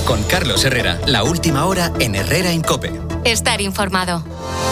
Con Carlos Herrera, la última hora en Herrera en COPE. Estar informado.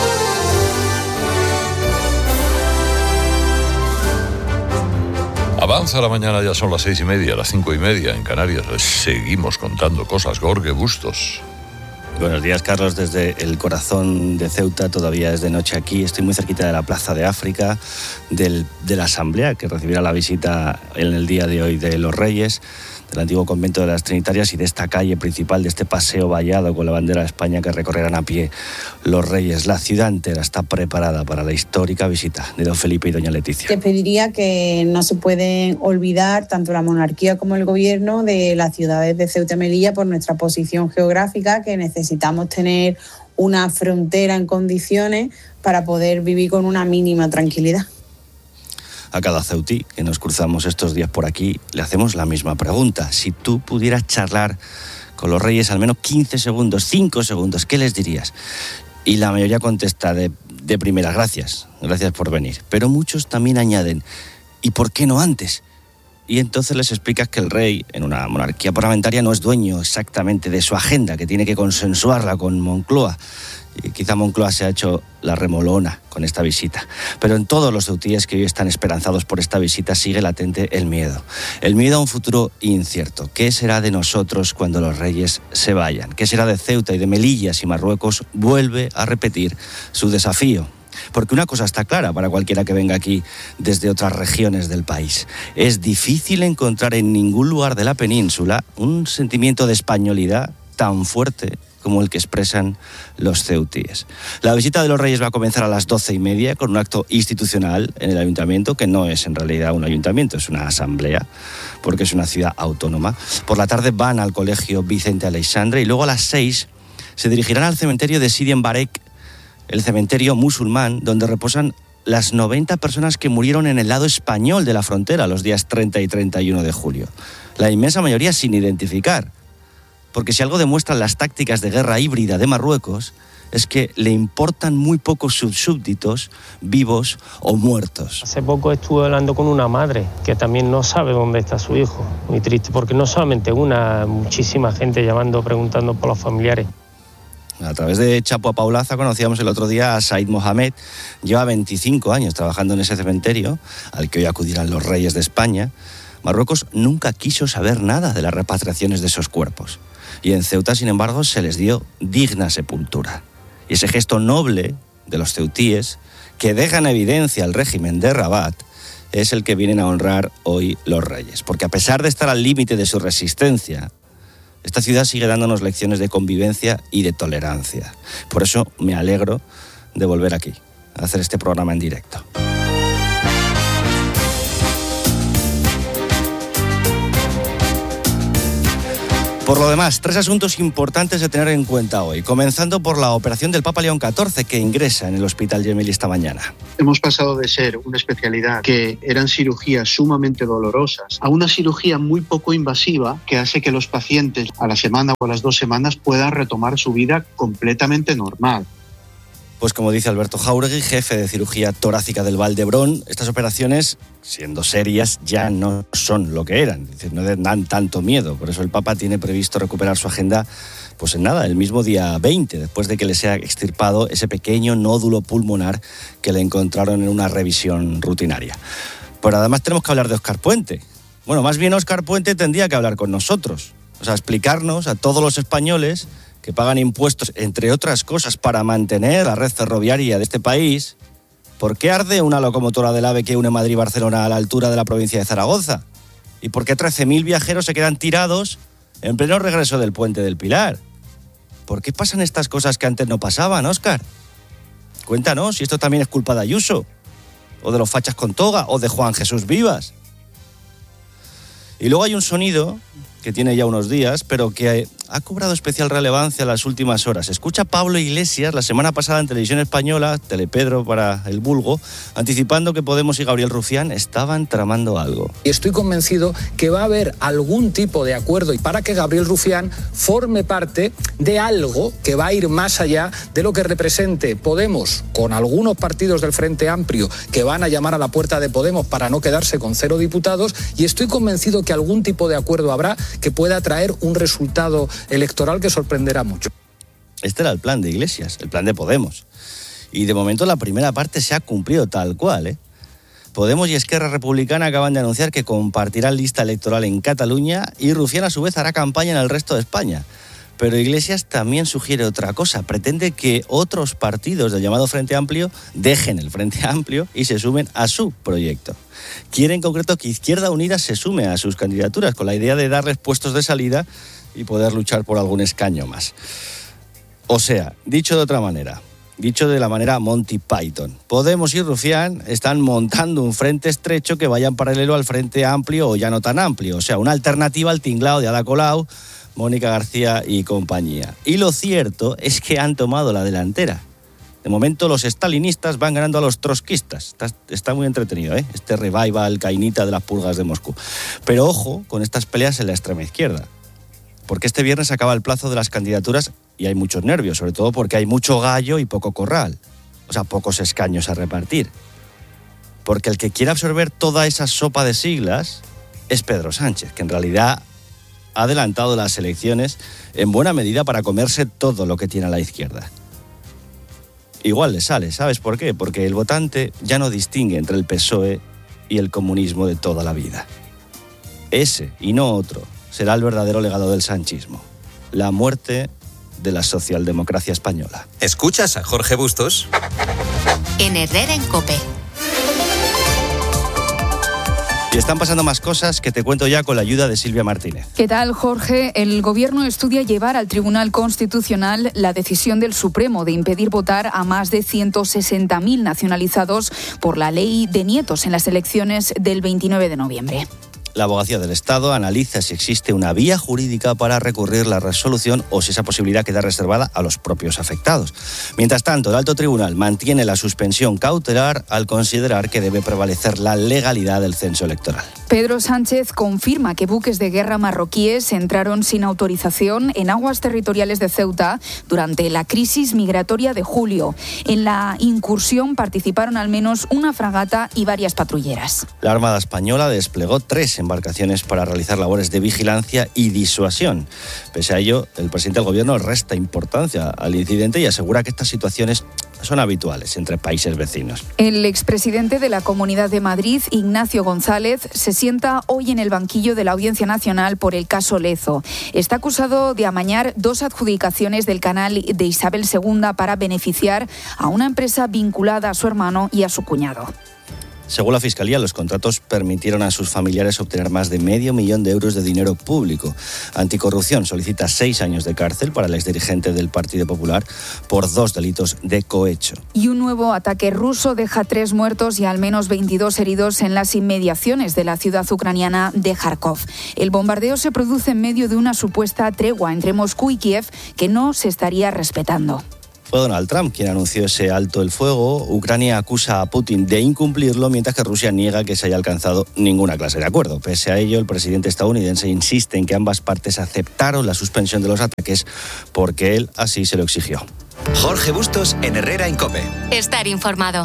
Avanza la mañana, ya son las 6:30, las 5:30 en Canarias. Seguimos contando cosas. Jorge Bustos. Buenos días, Carlos, desde el corazón de Ceuta. Todavía es de noche aquí. Estoy muy cerquita de la Plaza de África, de la Asamblea, que recibirá la visita en el día de hoy de los Reyes, del antiguo convento de las Trinitarias y de esta calle principal, de este paseo vallado con la bandera de España que recorrerán a pie los Reyes. La ciudad entera está preparada para la histórica visita de don Felipe y doña Leticia. Te pediría que no se pueden olvidar tanto la monarquía como el gobierno de las ciudades de Ceuta y Melilla por nuestra posición geográfica, que necesitamos tener una frontera en condiciones para poder vivir con una mínima tranquilidad. A cada ceutí que nos cruzamos estos días por aquí le hacemos la misma pregunta. Si tú pudieras charlar con los Reyes al menos 15 segundos, 5 segundos, ¿qué les dirías? Y la mayoría contesta de primera, gracias por venir. Pero muchos también añaden, ¿y por qué no antes? Y entonces les explicas que el rey, en una monarquía parlamentaria, no es dueño exactamente de su agenda, que tiene que consensuarla con Moncloa. Y quizá Moncloa se ha hecho la remolona con esta visita. Pero en todos los ceutíes que hoy están esperanzados por esta visita sigue latente el miedo. El miedo a un futuro incierto. ¿Qué será de nosotros cuando los Reyes se vayan? ¿Qué será de Ceuta y de Melilla si Marruecos vuelve a repetir su desafío? Porque una cosa está clara para cualquiera que venga aquí desde otras regiones del país. Es difícil encontrar en ningún lugar de la península un sentimiento de españolidad tan fuerte como el que expresan los ceutíes. La visita de los Reyes va a comenzar a las 12:30 con un acto institucional en el ayuntamiento, que no es en realidad un ayuntamiento, es una asamblea, porque es una ciudad autónoma. Por la tarde van al colegio Vicente Aleixandre y luego a las 6 se dirigirán al cementerio de Sidi Mbarek, el cementerio musulmán, donde reposan las 90 personas que murieron en el lado español de la frontera los días 30 y 31 de julio. La inmensa mayoría sin identificar. Porque si algo demuestran las tácticas de guerra híbrida de Marruecos es que le importan muy pocos sus súbditos, vivos o muertos. Hace poco estuve hablando con una madre que también no sabe dónde está su hijo. Muy triste, porque no solamente una, muchísima gente llamando, preguntando por los familiares. A través de Chapo a Paulaza conocíamos el otro día a Said Mohamed. Lleva 25 años trabajando en ese cementerio, al que hoy acudirán los Reyes de España. Marruecos nunca quiso saber nada de las repatriaciones de esos cuerpos. Y en Ceuta, sin embargo, se les dio digna sepultura. Y ese gesto noble de los ceutíes, que deja en evidencia el régimen de Rabat, es el que vienen a honrar hoy los Reyes. Porque a pesar de estar al límite de su resistencia, esta ciudad sigue dándonos lecciones de convivencia y de tolerancia. Por eso me alegro de volver aquí, a hacer este programa en directo. Por lo demás, 3 asuntos importantes de tener en cuenta hoy, comenzando por la operación del Papa León XIV, que ingresa en el Hospital Gemelli esta mañana. Hemos pasado de ser una especialidad que eran cirugías sumamente dolorosas a una cirugía muy poco invasiva que hace que los pacientes a la semana o a las 2 semanas puedan retomar su vida completamente normal. Pues como dice Alberto Jáuregui, jefe de cirugía torácica del Vall d'Hebron, estas operaciones, siendo serias, ya no son lo que eran. No dan tanto miedo. Por eso el Papa tiene previsto recuperar su agenda, pues en nada, el mismo día 20, después de que le sea extirpado ese pequeño nódulo pulmonar que le encontraron en una revisión rutinaria. Pero además tenemos que hablar de Óscar Puente. Bueno, más bien Óscar Puente tendría que hablar con nosotros. O sea, explicarnos a todos los españoles que pagan impuestos, entre otras cosas, para mantener la red ferroviaria de este país, ¿por qué arde una locomotora del AVE que une Madrid y Barcelona a la altura de la provincia de Zaragoza? ¿Y por qué 13.000 viajeros se quedan tirados en pleno regreso del Puente del Pilar? ¿Por qué pasan estas cosas que antes no pasaban, Óscar? Cuéntanos si esto también es culpa de Ayuso, o de los fachas con toga, o de Juan Jesús Vivas. Y luego hay un sonido que tiene ya unos días, pero que ha cobrado especial relevancia en las últimas horas. Escucha Pablo Iglesias la semana pasada en Televisión Española, Telepedro para el vulgo, anticipando que Podemos y Gabriel Rufián estaban tramando algo. Y estoy convencido que va a haber algún tipo de acuerdo para que Gabriel Rufián forme parte de algo que va a ir más allá de lo que represente Podemos, con algunos partidos del Frente Amplio que van a llamar a la puerta de Podemos para no quedarse con 0 diputados, y estoy convencido que algún tipo de acuerdo habrá que pueda traer un resultado electoral que sorprenderá mucho. Este era el plan de Iglesias, el plan de Podemos. Y de momento la primera parte se ha cumplido tal cual, ¿eh? Podemos y Esquerra Republicana acaban de anunciar que compartirán lista electoral en Cataluña y Rufián a su vez hará campaña en el resto de España. Pero Iglesias también sugiere otra cosa. Pretende que otros partidos del llamado Frente Amplio dejen el Frente Amplio y se sumen a su proyecto. Quiere en concreto que Izquierda Unida se sume a sus candidaturas con la idea de darles puestos de salida y poder luchar por algún escaño más. O sea, dicho de otra manera, dicho de la manera Monty Python, Podemos y Rufián están montando un frente estrecho que vaya en paralelo al Frente Amplio o ya no tan amplio. O sea, una alternativa al tinglao de Ada Colau, Mónica García y compañía. Y lo cierto es que han tomado la delantera. De momento los estalinistas van ganando a los trotskistas. Está muy entretenido, ¿eh? Este revival cainita de las purgas de Moscú. Pero ojo con estas peleas en la extrema izquierda. Porque este viernes acaba el plazo de las candidaturas y hay muchos nervios, sobre todo porque hay mucho gallo y poco corral. O sea, pocos escaños a repartir. Porque el que quiere absorber toda esa sopa de siglas es Pedro Sánchez, que en realidad ha adelantado las elecciones en buena medida para comerse todo lo que tiene a la izquierda. Igual le sale, ¿sabes por qué? Porque el votante ya no distingue entre el PSOE y el comunismo de toda la vida. Ese, y no otro, será el verdadero legado del sanchismo. La muerte de la socialdemocracia española. ¿Escuchas a Jorge Bustos? En Herrera en COPE. Y están pasando más cosas que te cuento ya con la ayuda de Silvia Martínez. ¿Qué tal, Jorge? El Gobierno estudia llevar al Tribunal Constitucional la decisión del Supremo de impedir votar a más de 160.000 nacionalizados por la ley de nietos en las elecciones del 29 de noviembre. La Abogacía del Estado analiza si existe una vía jurídica para recurrir la resolución o si esa posibilidad queda reservada a los propios afectados. Mientras tanto, el Alto Tribunal mantiene la suspensión cautelar al considerar que debe prevalecer la legalidad del censo electoral. Pedro Sánchez confirma que buques de guerra marroquíes entraron sin autorización en aguas territoriales de Ceuta durante la crisis migratoria de julio. En la incursión participaron al menos una fragata y varias patrulleras. La Armada Española desplegó 3 embarcaciones para realizar labores de vigilancia y disuasión. Pese a ello, el presidente del Gobierno resta importancia al incidente y asegura que estas situaciones son habituales entre países vecinos. El expresidente de la Comunidad de Madrid, Ignacio González, se sienta hoy en el banquillo de la Audiencia Nacional por el caso Lezo. Está acusado de amañar 2 adjudicaciones del canal de Isabel II para beneficiar a una empresa vinculada a su hermano y a su cuñado. Según la Fiscalía, los contratos permitieron a sus familiares obtener más de $500.000 de euros de dinero público. Anticorrupción solicita 6 años de cárcel para el exdirigente del Partido Popular por 2 delitos de cohecho. Y un nuevo ataque ruso deja 3 muertos y al menos 22 heridos en las inmediaciones de la ciudad ucraniana de Kharkov. El bombardeo se produce en medio de una supuesta tregua entre Moscú y Kiev que no se estaría respetando. Fue Donald Trump quien anunció ese alto el fuego. Ucrania acusa a Putin de incumplirlo, mientras que Rusia niega que se haya alcanzado ninguna clase de acuerdo. Pese a ello, el presidente estadounidense insiste en que ambas partes aceptaron la suspensión de los ataques porque él así se lo exigió. Jorge Bustos en Herrera en COPE. Estar informado.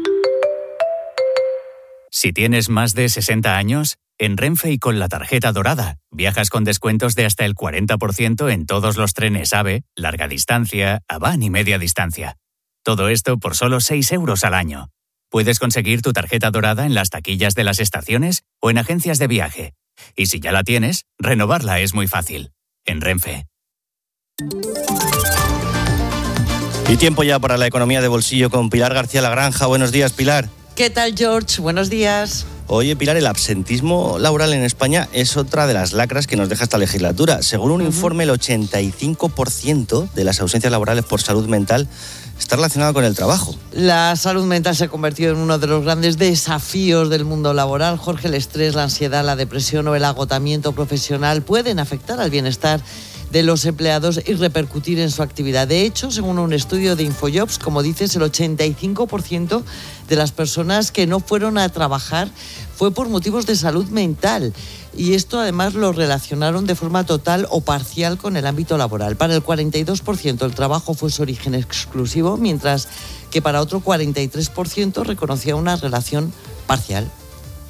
Si tienes más de 60 años, en Renfe y con la tarjeta dorada, viajas con descuentos de hasta el 40% en todos los trenes AVE, larga distancia, Avan y media distancia. Todo esto por solo 6 euros al año. Puedes conseguir tu tarjeta dorada en las taquillas de las estaciones o en agencias de viaje. Y si ya la tienes, renovarla es muy fácil. En Renfe. Y tiempo ya para la economía de bolsillo con Pilar García Lagranja. Buenos días, Pilar. ¿Qué tal, George? Buenos días. Oye, Pilar, el absentismo laboral en España es otra de las lacras que nos deja esta legislatura. Según un informe, el 85% de las ausencias laborales por salud mental está relacionado con el trabajo. La salud mental se ha convertido en uno de los grandes desafíos del mundo laboral. Jorge, el estrés, la ansiedad, la depresión o el agotamiento profesional pueden afectar al bienestar de los empleados y repercutir en su actividad. De hecho, según un estudio de Infojobs, como dices, el 85% de las personas que no fueron a trabajar fue por motivos de salud mental. Y esto además lo relacionaron de forma total o parcial con el ámbito laboral. Para el 42% el trabajo fue su origen exclusivo, mientras que para otro 43% reconocía una relación parcial.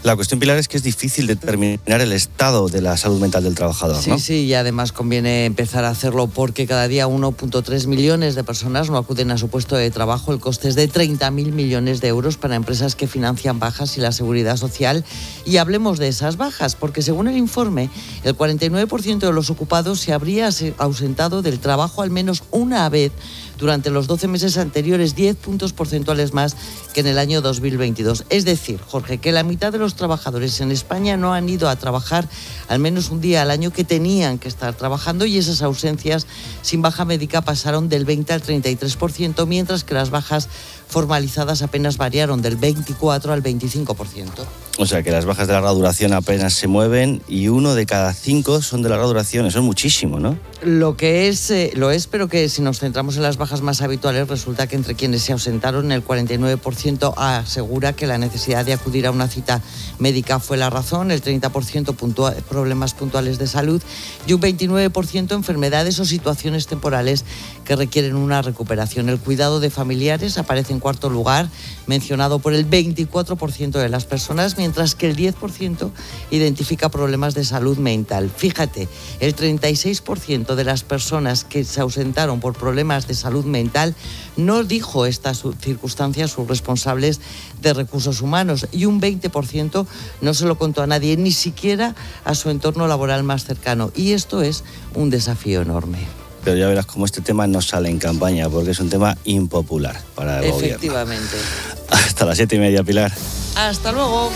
La cuestión, Pilar, es que es difícil determinar el estado de la salud mental del trabajador, ¿no? Sí, y además conviene empezar a hacerlo porque cada día 1,3 millones de personas no acuden a su puesto de trabajo. El coste es de 30.000 millones de euros para empresas que financian bajas y la seguridad social. Y hablemos de esas bajas, porque según el informe, el 49% de los ocupados se habría ausentado del trabajo al menos una vez durante los 12 meses anteriores, 10 puntos porcentuales más que en el año 2022. Es decir, Jorge, que la mitad de los trabajadores en España no han ido a trabajar al menos un día al año que tenían que estar trabajando, y esas ausencias sin baja médica pasaron del 20 al 33%, mientras que las bajas formalizadas apenas variaron del 24 al 25%. O sea que las bajas de larga duración apenas se mueven y 1 de cada 5 son de larga duración. Eso es muchísimo, ¿no? Lo es, pero que si nos centramos en las bajas más habituales, resulta que entre quienes se ausentaron, el 49% asegura que la necesidad de acudir a una cita médica fue la razón, el 30% problemas puntuales de salud y un 29% enfermedades o situaciones temporales que requieren una recuperación. El cuidado de familiares aparece en cuarto lugar, mencionado por el 24% de las personas, mientras que el 10% identifica problemas de salud mental. Fíjate, el 36% de las personas que se ausentaron por problemas de salud mental no dijo estas circunstancias sus responsables de recursos humanos, y un 20% no se lo contó a nadie, ni siquiera a su entorno laboral más cercano. Y esto es un desafío enorme. Pero ya verás cómo este tema no sale en campaña, porque es un tema impopular para el gobierno. Efectivamente. Hasta las 7:30, Pilar. Hasta luego.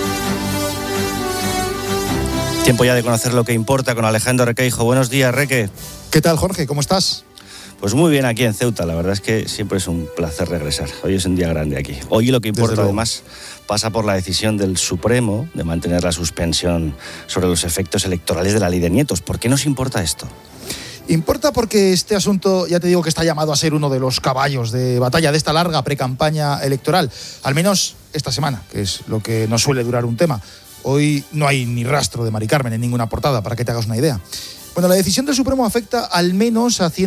Tiempo ya de conocer lo que importa con Alejandro Requeijo. Buenos días, Reque. ¿Qué tal, Jorge? ¿Cómo estás? Pues muy bien aquí en Ceuta. La verdad es que siempre es un placer regresar. Hoy es un día grande aquí. Hoy lo que importa además pasa por la decisión del Supremo de mantener la suspensión sobre los efectos electorales de la ley de nietos. ¿Por qué nos importa esto? Importa porque este asunto, ya te digo que está llamado a ser uno de los caballos de batalla de esta larga precampaña electoral, al menos esta semana, que es lo que nos suele durar un tema. Hoy no hay ni rastro de Mari Carmen en ninguna portada, para que te hagas una idea. Bueno, la decisión del Supremo afecta al menos a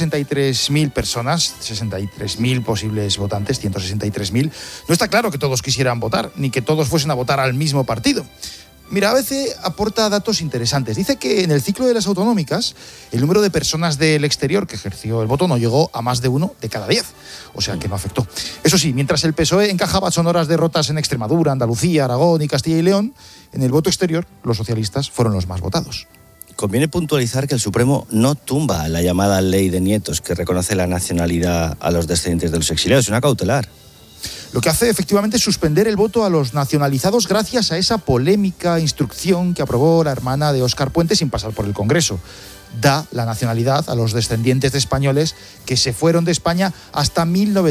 163.000 personas, 63.000 posibles votantes, 163.000. No está claro que todos quisieran votar, ni que todos fuesen a votar al mismo partido. Mira, ABC aporta datos interesantes. Dice que en el ciclo de las autonómicas, el número de personas del exterior que ejerció el voto no llegó a más de 1 de cada 10. O sea, que no afectó. Eso sí, mientras el PSOE encajaba sonoras derrotas en Extremadura, Andalucía, Aragón y Castilla y León, en el voto exterior, los socialistas fueron los más votados. Conviene puntualizar que el Supremo no tumba la llamada ley de nietos que reconoce la nacionalidad a los descendientes de los exiliados. Es una cautelar. Lo que hace efectivamente es suspender el voto a los nacionalizados gracias a esa polémica instrucción que aprobó la hermana de Óscar Puente sin pasar por el Congreso. Da la nacionalidad a los descendientes de españoles que se fueron de España hasta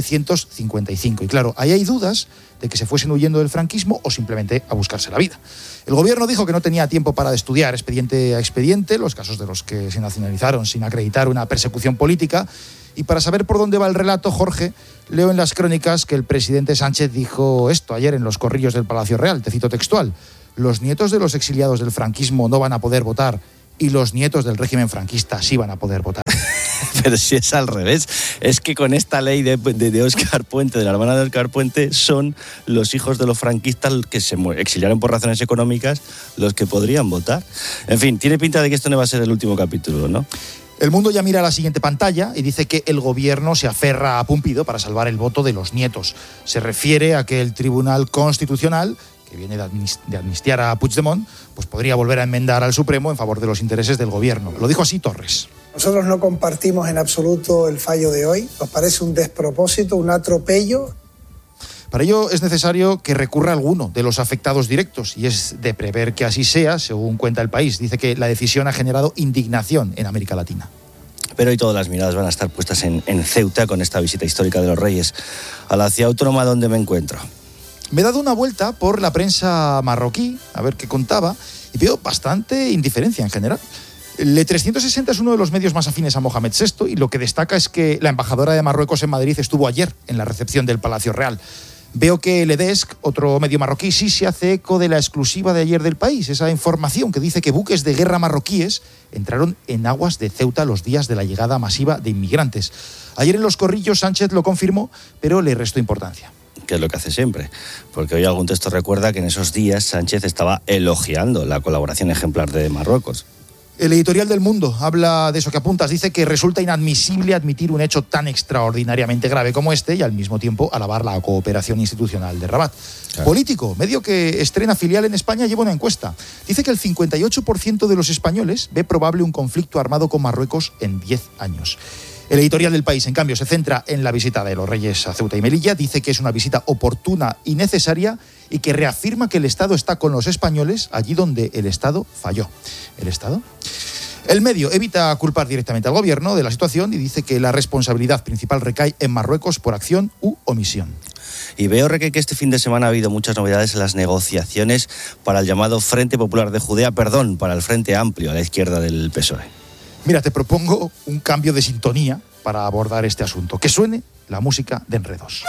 1955. Y claro, ahí hay dudas de que se fuesen huyendo del franquismo o simplemente a buscarse la vida. El gobierno dijo que no tenía tiempo para estudiar expediente a expediente los casos de los que se nacionalizaron sin acreditar una persecución política. Y para saber por dónde va el relato, Jorge, leo en las crónicas que el presidente Sánchez dijo esto ayer en los corrillos del Palacio Real, te cito textual: los nietos de los exiliados del franquismo no van a poder votar y los nietos del régimen franquista sí van a poder votar. Pero si es al revés, es que con esta ley de Óscar Puente, de la hermana de Óscar Puente, son los hijos de los franquistas que se exiliaron por razones económicas los que podrían votar. En fin, tiene pinta de que esto no va a ser el último capítulo, ¿no? El Mundo ya mira la siguiente pantalla y dice que el gobierno se aferra a Pumpido para salvar el voto de los nietos. Se refiere a que el Tribunal Constitucional, que viene de amnistiar a Puigdemont, pues podría volver a enmendar al Supremo en favor de los intereses del gobierno. Lo dijo así Torres. Nosotros no compartimos en absoluto el fallo de hoy. Nos parece un despropósito, un atropello. Para ello es necesario que recurra alguno de los afectados directos y es de prever que así sea, según cuenta El País. Dice que la decisión ha generado indignación en América Latina. Pero hoy todas las miradas van a estar puestas en Ceuta con esta visita histórica de los Reyes a la ciudad autónoma donde me encuentro. Me he dado una vuelta por la prensa marroquí, a ver qué contaba, y veo bastante indiferencia en general. Le 360 es uno de los medios más afines a Mohamed VI y lo que destaca es que la embajadora de Marruecos en Madrid estuvo ayer en la recepción del Palacio Real. Veo que El Edesc, otro medio marroquí, sí se hace eco de la exclusiva de ayer del País, esa información que dice que buques de guerra marroquíes entraron en aguas de Ceuta los días de la llegada masiva de inmigrantes. Ayer en Los Corrillos Sánchez lo confirmó, pero le restó importancia. que es lo que hace siempre. Porque hoy algún texto recuerda que en esos días Sánchez estaba elogiando la colaboración ejemplar de Marruecos. El editorial del Mundo habla de eso que apuntas. Dice que resulta inadmisible admitir un hecho tan extraordinariamente grave como este y al mismo tiempo alabar la cooperación institucional de Rabat. Claro. Político, medio que estrena filial en España, lleva una encuesta. Dice que el 58% de los españoles ve probable un conflicto armado con Marruecos en 10 años. El editorial del País, en cambio, se centra en la visita de los reyes a Ceuta y Melilla. Dice que es una visita oportuna y necesaria y que reafirma que el Estado está con los españoles allí donde el Estado falló. ¿El Estado? El medio evita culpar directamente al gobierno de la situación y dice que la responsabilidad principal recae en Marruecos por acción u omisión. Y veo, Reque, que este fin de semana ha habido muchas novedades en las negociaciones para el llamado Frente Popular de Judea, para el Frente Amplio, a la izquierda del PSOE. Mira, te propongo un cambio de sintonía para abordar este asunto. Que suene la música de Enredos.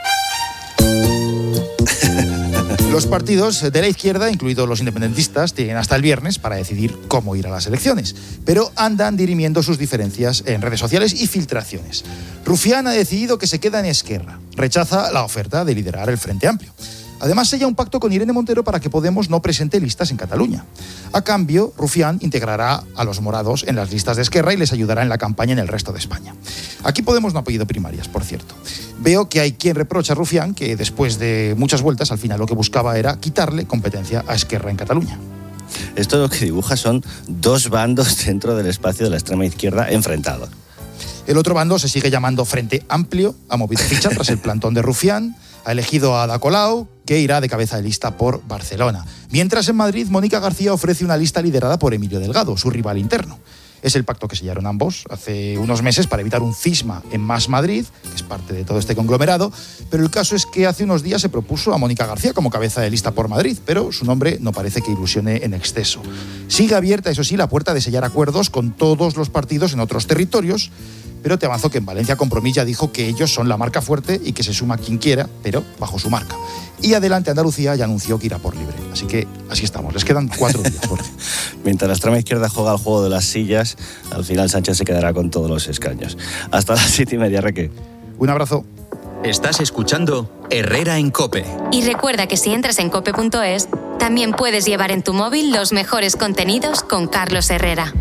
Los partidos de la izquierda, incluidos los independentistas, tienen hasta el viernes para decidir cómo ir a las elecciones, pero andan dirimiendo sus diferencias en redes sociales y filtraciones. Rufián ha decidido que se queda en Esquerra, rechaza la oferta de liderar el Frente Amplio. Además, sella un pacto con Irene Montero para que Podemos no presente listas en Cataluña. A cambio, Rufián integrará a los morados en las listas de Esquerra y les ayudará en la campaña en el resto de España. Aquí Podemos no ha pedido primarias, por cierto. Veo que hay quien reprocha a Rufián que después de muchas vueltas, al final lo que buscaba era quitarle competencia a Esquerra en Cataluña. Esto lo que dibuja son dos bandos dentro del espacio de la extrema izquierda enfrentados. El otro bando se sigue llamando Frente Amplio, ha movido ficha tras el plantón de Rufián, ha elegido a Ada Colau, que irá de cabeza de lista por Barcelona. Mientras en Madrid, Mónica García ofrece una lista liderada por Emilio Delgado, su rival interno. Es el pacto que sellaron ambos hace unos meses para evitar un cisma en Más Madrid, que es parte de todo este conglomerado, pero el caso es que hace unos días se propuso a Mónica García como cabeza de lista por Madrid, pero su nombre no parece que ilusione en exceso. Sigue abierta, eso sí, la puerta de sellar acuerdos con todos los partidos en otros territorios, pero te avanzo que en Valencia Compromís ya dijo que ellos son la marca fuerte y que se suma quien quiera, pero bajo su marca. Y Adelante Andalucía ya anunció que irá por libre. Así que así estamos, les quedan 4 días. Mientras la extrema izquierda juega al juego de las sillas, al final Sánchez se quedará con todos los escaños. Hasta las 7:30, Reque. Un abrazo. Estás escuchando Herrera en COPE. Y recuerda que si entras en cope.es, también puedes llevar en tu móvil los mejores contenidos con Carlos Herrera.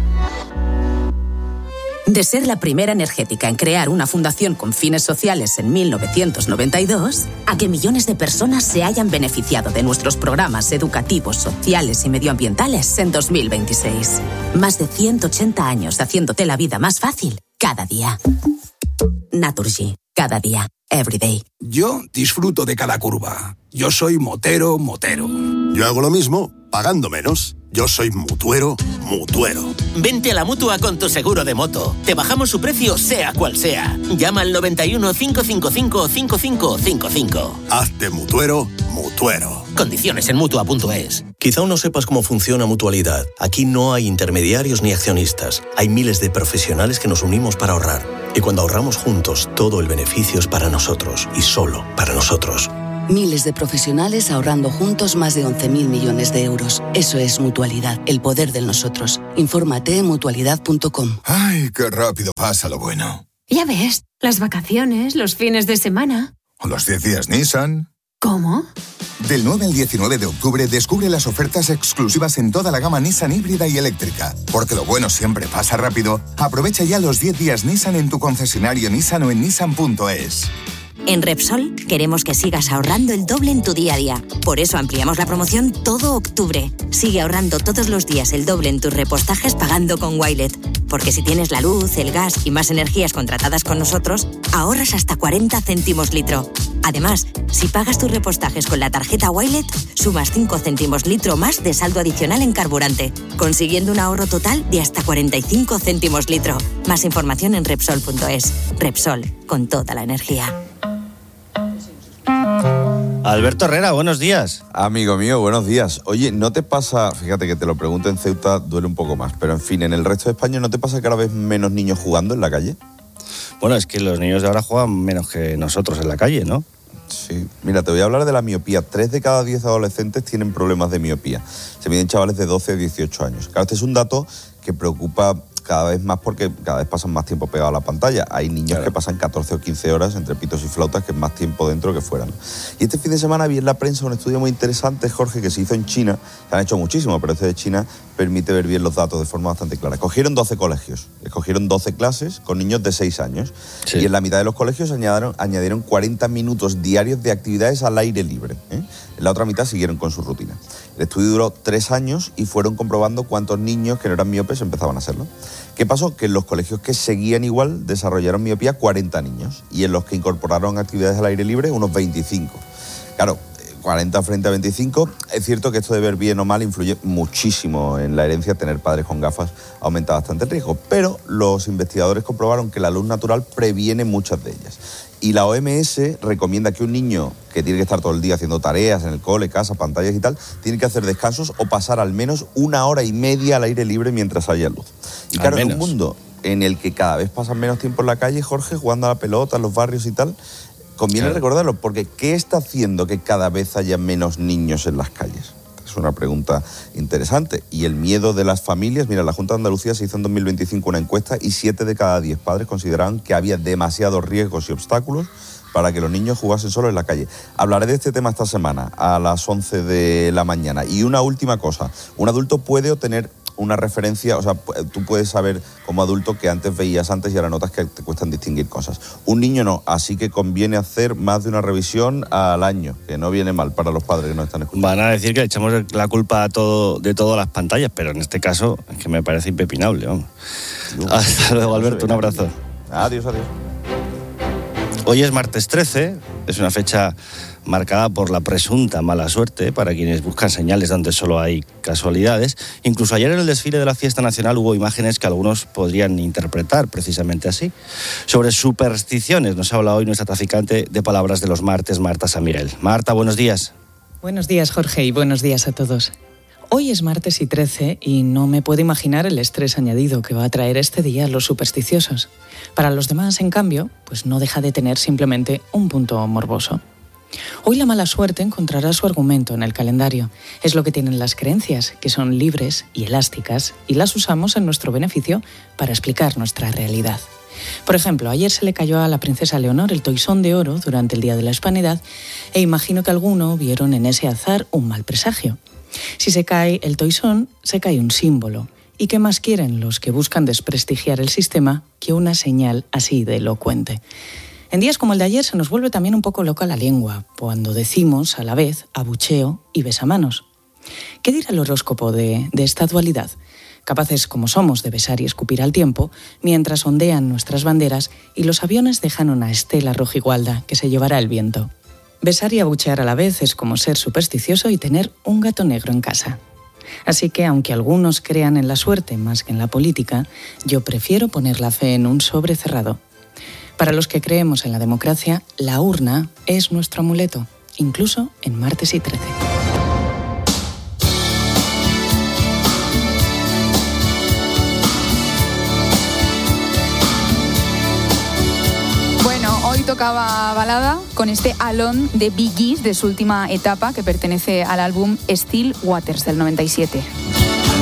De ser la primera energética en crear una fundación con fines sociales en 1992, a que millones de personas se hayan beneficiado de nuestros programas educativos, sociales y medioambientales en 2026. Más de 180 años haciéndote la vida más fácil cada día. Naturgy, cada día, every day. Yo disfruto de cada curva. Yo soy motero. Yo hago lo mismo, pagando menos. Yo soy mutuero. Vente a la Mutua con tu seguro de moto. Te bajamos su precio sea cual sea. Llama al 91 555 5555. Hazte mutuero. Condiciones en Mutua.es. Quizá aún no sepas cómo funciona Mutualidad. Aquí no hay intermediarios ni accionistas. Hay miles de profesionales que nos unimos para ahorrar. Y cuando ahorramos juntos, todo el beneficio es para nosotros y solo para nosotros. Miles de profesionales ahorrando juntos más de 11.000 millones de euros. Eso es Mutualidad, el poder del nosotros. Infórmate en mutualidad.com. Ay, qué rápido pasa lo bueno. Ya ves, las vacaciones, los fines de semana. O los 10 días Nissan. ¿Cómo? Del 9 al 19 de octubre descubre las ofertas exclusivas en toda la gama Nissan híbrida y eléctrica. Porque lo bueno siempre pasa rápido. Aprovecha ya los 10 días Nissan en tu concesionario Nissan o en nissan.es. En Repsol queremos que sigas ahorrando el doble en tu día a día. Por eso ampliamos la promoción todo octubre. Sigue ahorrando todos los días el doble en tus repostajes pagando con Wilet. Porque si tienes la luz, el gas y más energías contratadas con nosotros, ahorras hasta 40 céntimos litro. Además, si pagas tus repostajes con la tarjeta Wilet, sumas 5 céntimos litro más de saldo adicional en carburante, consiguiendo un ahorro total de hasta 45 céntimos litro. Más información en Repsol.es. Repsol, con toda la energía. Alberto Herrera, buenos días. Amigo mío, buenos días. Oye, ¿no te pasa, fíjate que te lo pregunto en Ceuta, duele un poco más, pero en fin, en el resto de España, ¿no te pasa cada vez menos niños jugando en la calle? Bueno, es que los niños de ahora juegan menos que nosotros en la calle, ¿no? Sí, mira, te voy a hablar de la miopía. 3 de cada 10 adolescentes tienen problemas de miopía. Se miden chavales de 12 a 18 años. Claro, este es un dato que preocupa cada vez más porque cada vez pasan más tiempo pegados a la pantalla. Hay niños que pasan 14 o 15 horas entre pitos y flautas, que es más tiempo dentro que fuera, ¿no? Y este fin de semana vi en la prensa un estudio muy interesante, Jorge, que se hizo en China. Se han hecho muchísimo, pero este de China permite ver bien los datos de forma bastante clara. Cogieron 12 colegios, escogieron 12 clases con niños de 6 años. Sí. Y en la mitad de los colegios añadieron 40 minutos diarios de actividades al aire libre, ¿eh? En la otra mitad siguieron con su rutina. El estudio duró 3 años y fueron comprobando cuántos niños que no eran miopes empezaban a serlo. ¿Qué pasó? Que en los colegios que seguían igual desarrollaron miopía 40 niños y en los que incorporaron actividades al aire libre unos 25. Claro, 40 frente a 25, es cierto que esto de ver bien o mal influye muchísimo en la herencia. Tener padres con gafas aumenta bastante el riesgo, pero los investigadores comprobaron que la luz natural previene muchas de ellas. Y la OMS recomienda que un niño que tiene que estar todo el día haciendo tareas en el cole, casa, pantallas y tal, tiene que hacer descansos o pasar al menos 1 hora y media al aire libre mientras haya luz. Y claro, en un mundo en el que cada vez pasan menos tiempo en la calle, Jorge, jugando a la pelota, en los barrios y tal, conviene recordarlo, porque ¿qué está haciendo que cada vez haya menos niños en las calles? Es una pregunta interesante. Y el miedo de las familias, mira, la Junta de Andalucía se hizo en 2025 una encuesta y 7 de cada 10 padres consideraban que había demasiados riesgos y obstáculos para que los niños jugasen solos en la calle. Hablaré de este tema esta semana a las 11 de la mañana. Y una última cosa, un adulto puede obtener una referencia, o sea, tú puedes saber como adulto que antes veías antes y ahora notas que te cuestan distinguir cosas. Un niño no, así que conviene hacer más de una revisión al año, que no viene mal para los padres que nos están escuchando. Van a decir que le echamos la culpa de todo a las pantallas, pero en este caso es que me parece impepinable, vamos. Hasta luego, Alberto, un abrazo. Adiós, adiós. Hoy es martes 13, es una fecha marcada por la presunta mala suerte para quienes buscan señales donde solo hay casualidades. Incluso ayer en el desfile de la fiesta nacional hubo imágenes que algunos podrían interpretar precisamente así. Sobre supersticiones nos habla hoy nuestra traficante de palabras de los martes, Marta San Miguel. Marta, buenos días. Buenos días, Jorge, y buenos días a todos. Hoy es martes y 13 y no me puedo imaginar el estrés añadido que va a traer este día a los supersticiosos. Para los demás, en cambio, pues no deja de tener simplemente un punto morboso. Hoy la mala suerte encontrará su argumento en el calendario. Es lo que tienen las creencias, que son libres y elásticas, y las usamos en nuestro beneficio para explicar nuestra realidad. Por ejemplo, ayer se le cayó a la princesa Leonor el toisón de oro durante el Día de la Hispanidad, e imagino que alguno vieron en ese azar un mal presagio. Si se cae el toisón, se cae un símbolo. ¿Y qué más quieren los que buscan desprestigiar el sistema que una señal así de elocuente? En días como el de ayer se nos vuelve también un poco loca la lengua, cuando decimos a la vez abucheo y besamanos. ¿Qué dirá el horóscopo de esta dualidad? Capaces como somos de besar y escupir al tiempo, mientras ondean nuestras banderas y los aviones dejan una estela rojigualda que se llevará el viento. Besar y abuchear a la vez es como ser supersticioso y tener un gato negro en casa. Así que, aunque algunos crean en la suerte más que en la política, yo prefiero poner la fe en un sobre cerrado. Para los que creemos en la democracia, la urna es nuestro amuleto, incluso en martes y 13. Hoy tocaba balada con este Alone de Bee Gees de su última etapa que pertenece al álbum Still Waters del 97.